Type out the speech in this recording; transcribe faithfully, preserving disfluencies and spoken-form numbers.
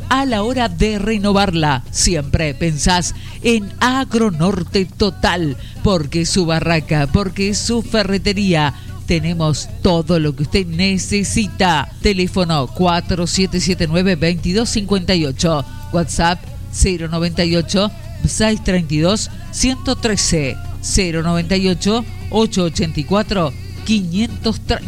a la hora de renovarla. Siempre pensás en Agronorte Total, porque es su barraca, porque es su ferretería. Tenemos todo lo que usted necesita. Teléfono cuatro siete siete nueve, dos dos cinco ocho. WhatsApp cero noventa y ocho, seiscientos treinta y dos, ciento trece. cero noventa y ocho, ochocientos ochenta y cuatro, quinientos treinta.